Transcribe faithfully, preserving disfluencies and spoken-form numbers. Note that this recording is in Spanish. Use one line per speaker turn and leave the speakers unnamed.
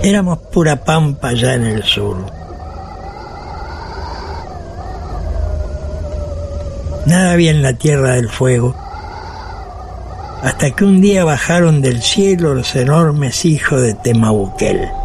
Éramos pura pampa allá en el sur. Nada había en la Tierra del Fuego, hasta que un día bajaron del cielo los enormes hijos de Temahuquel.